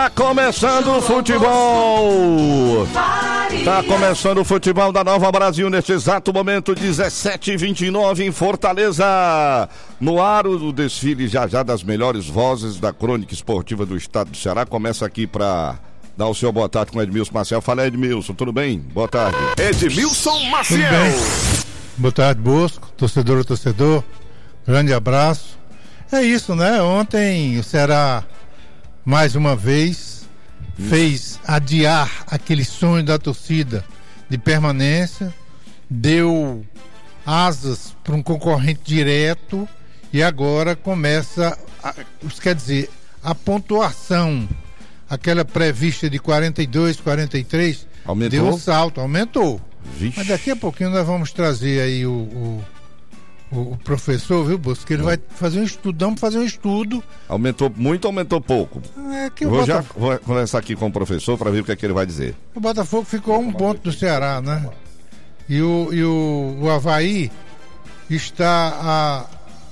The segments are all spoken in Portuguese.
Tá começando o futebol. Tá começando o futebol da Nova Brasil neste exato momento, 17h29 em Fortaleza. No ar o desfile já das melhores vozes da crônica esportiva do estado do Ceará. Começa aqui pra dar o seu boa tarde com Edmilson Maciel. Fala, Edmilson, tudo bem? Boa tarde. Edmilson Maciel. Boa tarde, Bosco, torcedor. Grande abraço. É isso, né? Ontem o Ceará mais uma vez fez adiar aquele sonho da torcida de permanência, deu asas para um concorrente direto e agora começa, quer dizer, a pontuação, aquela prevista de 42, 43, aumentou? Deu um salto, aumentou. Vixe. Mas daqui a pouquinho nós vamos trazer aí o professor, viu, Bosco? Que ele vai fazer um estudo. Aumentou muito, aumentou pouco? Já vou conversar aqui com o professor para ver o que é que ele vai dizer. O Botafogo ficou a um ponto do Ceará, né? E o Avaí está a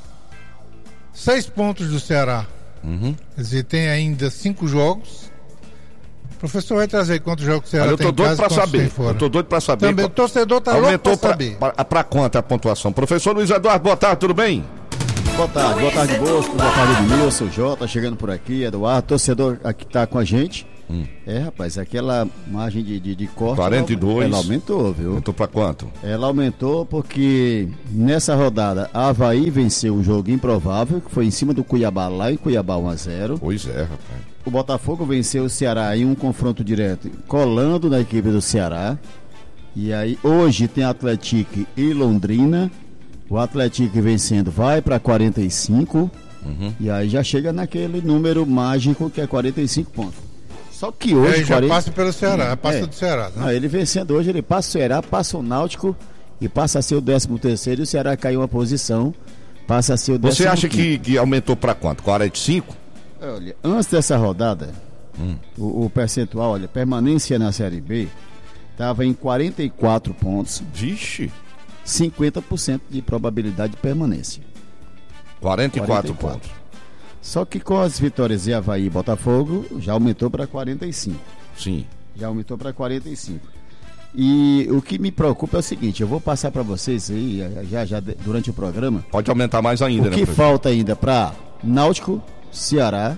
6 pontos do Ceará. Quer dizer, tem ainda 5 jogos. O professor vai trazer quantos jogos o Ceará tem em casa e quantos tem fora. Eu tô doido pra saber. Também, o torcedor tá louco pra saber. Pra quanto a pontuação? Professor Luiz Eduardo, boa tarde, tudo bem? Boa tarde, Bosco, boa tarde, Edmilson, Jota, chegando por aqui, Eduardo, torcedor aqui tá com a gente. Rapaz, aquela margem de corte 42. Ela aumentou, viu? Aumentou pra quanto? Ela aumentou porque nessa rodada a Avaí venceu um jogo improvável, que foi em cima do Cuiabá, lá em Cuiabá 1-0. Pois é, rapaz. O Botafogo venceu o Ceará em um confronto direto, colando na equipe do Ceará. E aí hoje tem Atlético e Londrina. O Atlético vencendo vai para 45. E aí já chega naquele número mágico que é 45 pontos. Só que hoje ele já passa pelo Ceará, do Ceará, né? Ele vencendo hoje, ele passa o Ceará, passa o Náutico e passa a ser o 13º, e o Ceará caiu uma posição, passa a ser o 15º. Você acha que aumentou para quanto? 45? Olha, antes dessa rodada, o percentual, olha, permanência na Série B estava em 44 pontos. Vixe! 50% de probabilidade de permanência. 44 pontos. Só que com as vitórias de Avaí e Botafogo, já aumentou para 45. Sim. Já aumentou para 45. E o que me preocupa é o seguinte, eu vou passar para vocês aí, já durante o programa. Pode aumentar mais ainda, né? O que falta ainda para Náutico, Ceará,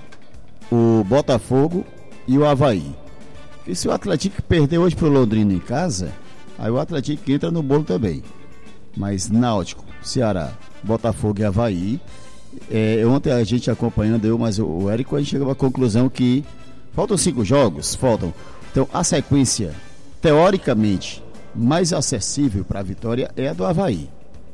o Botafogo e o Avaí. E se o Atlético perder hoje pro Londrina em casa, aí o Atlético entra no bolo também. Mas Náutico, Ceará, Botafogo e Avaí, ontem a gente acompanhando mas o Érico, a gente chegou à conclusão que faltam 5 jogos, então a sequência teoricamente mais acessível para a vitória é a do Avaí,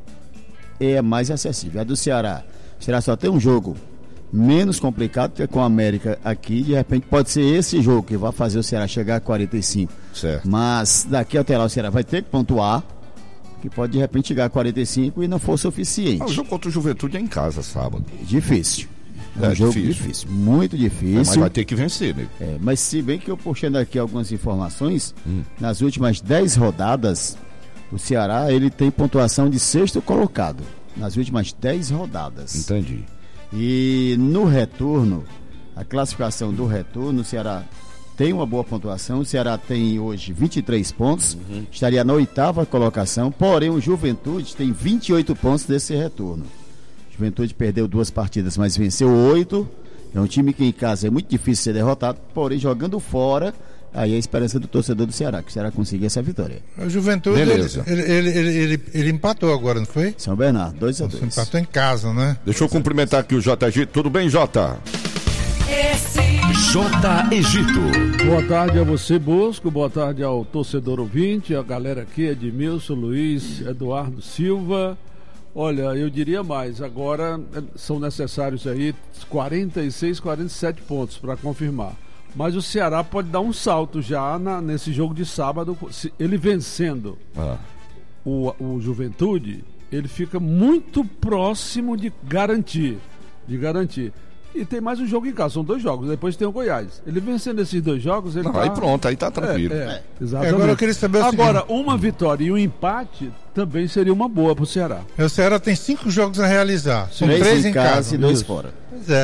é a mais acessível. A do Ceará só tem um jogo menos complicado, que é com a América aqui, de repente pode ser esse jogo que vai fazer o Ceará chegar a 45, certo. Mas daqui até lá o Ceará vai ter que pontuar, que pode de repente chegar a 45 e não for suficiente. O jogo contra o Juventude é em casa sábado. Difícil. É um jogo difícil, muito difícil. Mas vai ter que vencer, né? Mas se bem que eu puxando aqui algumas informações, nas últimas 10 rodadas, o Ceará ele tem pontuação de 6º colocado. Nas últimas 10 rodadas. Entendi. E no retorno, a classificação do retorno, o Ceará tem uma boa pontuação. O Ceará tem hoje 23 pontos, estaria na 8ª colocação, porém o Juventude tem 28 pontos desse retorno. Juventude perdeu 2 partidas, mas venceu 8. É um time que em casa é muito difícil ser derrotado, porém jogando fora, aí é a esperança do torcedor do Ceará, que o Ceará conseguir essa vitória. O Juventude, ele empatou agora, não foi? São Bernardo, 2-2. Empatou em casa, né? Deixa eu cumprimentar aqui o J. Egito. Tudo bem, Jota? J. Egito. Boa tarde a você, Bosco. Boa tarde ao torcedor ouvinte, a galera aqui, Edmilson, Luiz, Eduardo Silva. Olha, eu diria mais, agora são necessários aí 46, 47 pontos para confirmar. Mas o Ceará pode dar um salto já nesse jogo de sábado, ele vencendo o Juventude, ele fica muito próximo de garantir. E tem mais um jogo em casa, são 2 jogos, depois tem o Goiás. Ele vencendo esses 2 jogos, ele aí pronto, aí tá tranquilo. Exatamente. Agora eu queria saber o seguinte. Agora, uma vitória e um empate também seria uma boa pro Ceará. O Ceará tem 5 jogos a realizar. São 3 em casa e 2 fora. Pois é.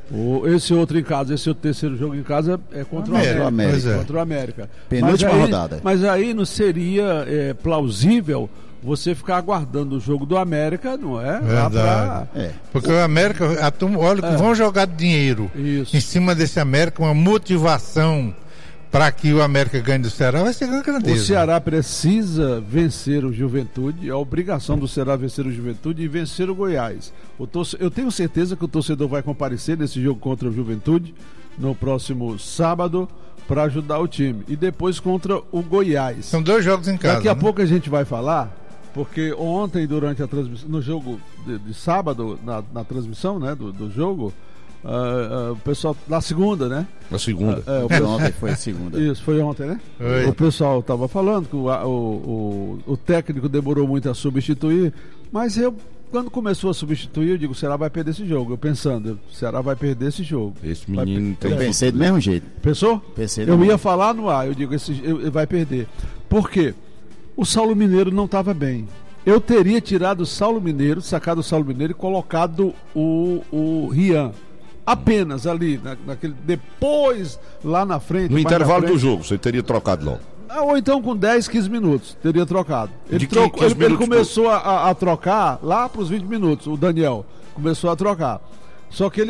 Esse outro em casa, esse outro terceiro jogo em casa é contra o América. Contra o América. Penúltima rodada. Mas aí não seria plausível você ficar aguardando o jogo do América, não é? Verdade. Porque o América, olha que vão jogar dinheiro em cima desse América, uma motivação para que o América ganhe do Ceará, vai ser grandeza. O Ceará precisa vencer o Juventude, é a obrigação do Ceará vencer o Juventude e vencer o Goiás. Eu tenho certeza que o torcedor vai comparecer nesse jogo contra o Juventude no próximo sábado para ajudar o time. E depois contra o Goiás. São 2 jogos em casa. Daqui a pouco a gente vai falar, porque ontem durante a transmissão, no jogo de sábado, na transmissão, né, do jogo, o pessoal, na segunda, né? Na segunda. Ontem foi a segunda. Isso, foi ontem, né? Oi. O pessoal estava falando que o técnico demorou muito a substituir, mas quando começou a substituir, eu digo, o Ceará vai perder esse jogo. Eu pensando, o Ceará vai perder esse jogo. Esse menino Eu pensei do mesmo jeito. Pensou? Pensei Eu ia falar no ar, eu digo, ele vai perder. Por quê? O Saulo Mineiro não estava bem. Eu teria tirado o Saulo Mineiro, sacado o Saulo Mineiro e colocado o Rian. Apenas ali, naquele, depois, lá na frente. No intervalo do jogo, você teria trocado logo. Ou então com 10, 15 minutos, teria trocado. Ele começou a trocar lá para os 20 minutos, o Daniel começou a trocar. Só que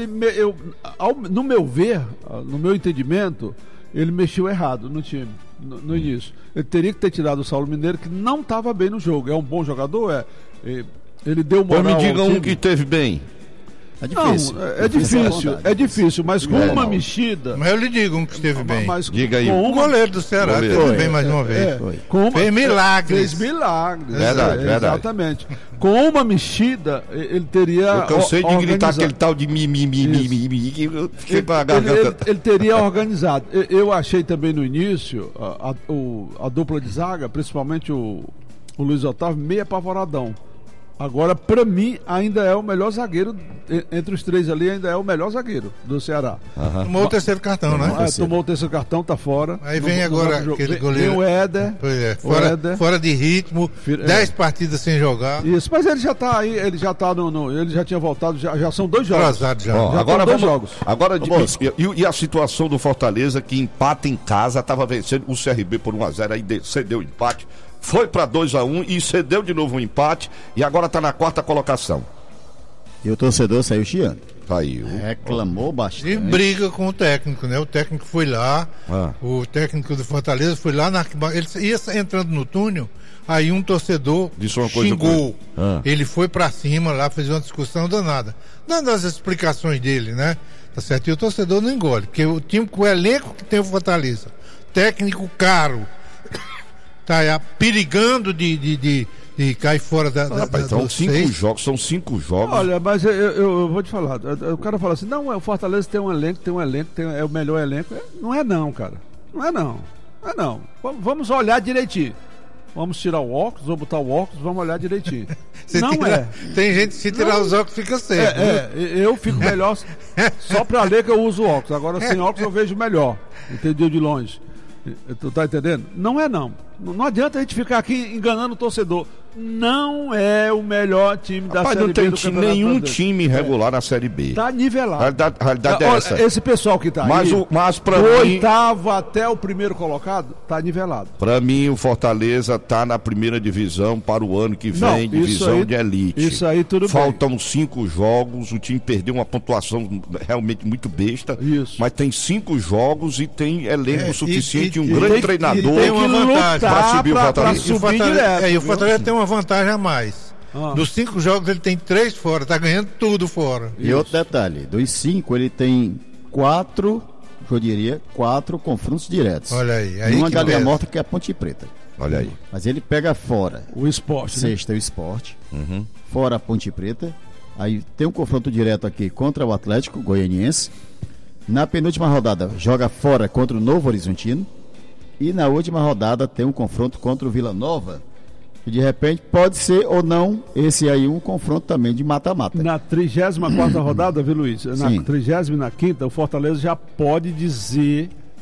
no meu ver, no meu entendimento, ele mexeu errado no time, no início. Ele teria que ter tirado o Saulo Mineiro, que não estava bem no jogo. É um bom jogador, ele deu moral. Então me diga um que teve bem. É difícil. Não, é difícil, mas com uma mexida. Mas eu lhe digo um que esteve bem. Diga aí. O goleiro do Ceará esteve bem mais uma vez. Fez milagres. Fez milagres. Verdade. Exatamente. Com uma mexida, ele teria. Eu cansei de gritar aquele tal de mimimi. Eu fiquei com a garganta. Ele teria organizado. Eu achei também no início a dupla de zaga, principalmente o Luiz Otávio, meio apavoradão. Agora, para mim, ainda é o melhor zagueiro, entre os três ali, ainda é o melhor zagueiro do Ceará. Tomou o terceiro cartão, né? Tomou o terceiro cartão, tá fora. Aí vem agora aquele goleiro. Vem o Éder. Fora de ritmo, 10 partidas sem jogar. Isso, mas ele já tá aí, ele já tá ele já tinha voltado, já são 2 jogos. Já. Agora dois jogos. Agora, e a situação do Fortaleza, que empata em casa, estava vencendo o CRB por 1-0, aí cedeu o empate. Foi para 2-1 e cedeu de novo um empate e agora está na 4ª colocação. E o torcedor saiu chiando. Saiu. Reclamou bastante. E briga com o técnico, né? O técnico foi lá, o técnico do Fortaleza foi lá, ele ia entrando no túnel, aí um torcedor xingou. Ele foi para cima lá, fez uma discussão danada. Dando as explicações dele, né? Tá certo? E o torcedor não engole, porque o time com o elenco que tem o Fortaleza, técnico caro, tá perigando de cair fora então, 5 jogos, são 5 jogos. Olha, mas eu vou te falar, o cara fala assim, não, o Fortaleza tem um elenco, é o melhor elenco. Não é não, cara. Não é não. Vamos olhar direitinho. Vamos tirar o óculos, vamos botar o óculos, vamos olhar direitinho. Tem gente que se tirar os óculos fica cego. Eu fico melhor só pra ler que eu uso óculos. Agora sem óculos eu vejo melhor. Entendeu? De longe. Tu tá entendendo? Não é não. Não adianta a gente ficar aqui enganando o torcedor. Não é o melhor time da Série B. Não tem nenhum time regular na Série B. Tá nivelado. A realidade é essa. Esse pessoal que tá aí, mas pra do mim, 8º até o primeiro colocado, tá nivelado. Pra mim, o Fortaleza tá na primeira divisão para o ano que vem, divisão de elite. Isso aí tudo Faltam bem. 5 jogos, o time perdeu uma pontuação realmente muito besta. Isso. Mas tem 5 jogos e tem elenco suficiente e um grande treinador tem uma vantagem para subir o Fortaleza. E o Fortaleza tem uma vantagem a mais. Dos 5 jogos ele tem 3 fora, tá ganhando tudo fora. E outro detalhe, dos 5 ele tem 4 confrontos diretos. Olha aí. Uma galinha morta que é a Ponte Preta. Olha aí. Mas ele pega fora o Sport, sexta, né? O Sport, fora a Ponte Preta. Aí tem um confronto direto aqui contra o Atlético Goianiense. Na penúltima rodada joga fora contra o Novo Horizontino. E na última rodada tem um confronto contra o Vila Nova. E de repente pode ser ou não esse aí um confronto também de mata-mata. Na 34ª rodada, viu, Luiz? Na 35ª, o Fortaleza já pode dizer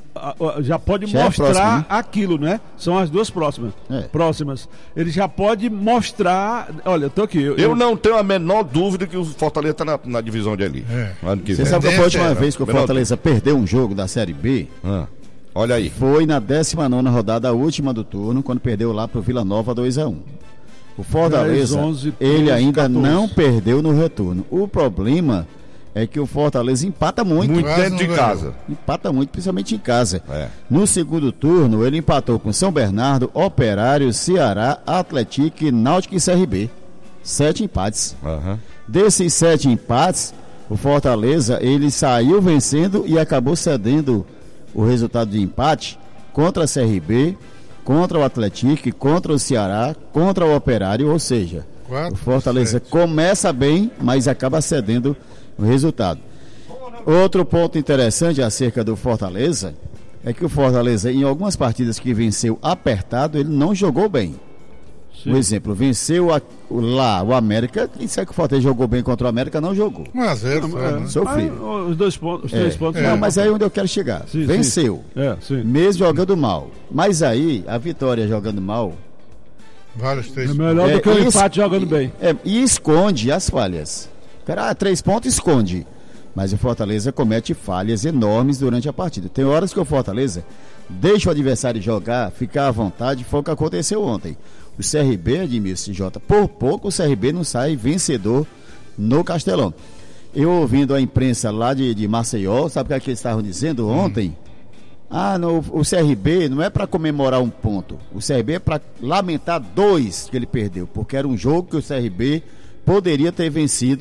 já pode Já mostrar é próximo, né? aquilo, né? São as duas próximas. Ele já pode mostrar. Olha, eu tô aqui. Eu não tenho a menor dúvida que o Fortaleza está na divisão de ali. Ano que Você vem. sabe qual foi a última vez que o Menor Fortaleza perdeu um jogo da Série B? Olha aí. Foi na 19ª rodada, a última do turno, quando perdeu lá pro Vila Nova 2-1. O Fortaleza, 10, 11, ele 12, ainda 14. não perdeu no retorno. O problema é que o Fortaleza empata muito. Muito Quase dentro de não casa. Empata muito, principalmente em casa. É. No segundo turno, ele empatou com São Bernardo, Operário, Ceará, Atlético, Náutico e CRB. 7 empates. Aham. Desses 7 empates, o Fortaleza, ele saiu vencendo e acabou cedendo o resultado de empate contra a CRB, contra o Atlético, contra o Ceará, contra o Operário, ou seja, 4, o Fortaleza 7. começa bem, mas acaba cedendo o resultado. Outro ponto interessante acerca do Fortaleza é que o Fortaleza, em algumas partidas que venceu apertado, ele não jogou bem. Sim. Por exemplo, venceu lá o América, e se é que o Fortaleza jogou bem contra o América, não jogou. 1-0 só, né? Sofrido. Os 2 pontos, os 3 pontos. Não, mas aí é onde eu quero chegar. Sim, Venceu, sim. mesmo jogando mal. Mas aí, a vitória jogando mal, Vale os 3 É melhor do que o isso- empate jogando bem. e esconde as falhas. O cara, 3 pontos esconde. Mas o Fortaleza comete falhas enormes durante a partida. Tem horas que o Fortaleza deixa o adversário jogar, ficar à vontade. Foi o que aconteceu ontem. O CRB, Edmilson J, por pouco o CRB não sai vencedor no Castelão. Eu ouvindo a imprensa lá de Maceió, sabe o que eles estavam dizendo ontem? O CRB não é para comemorar um ponto. O CRB é para lamentar 2 que ele perdeu, porque era um jogo que o CRB poderia ter vencido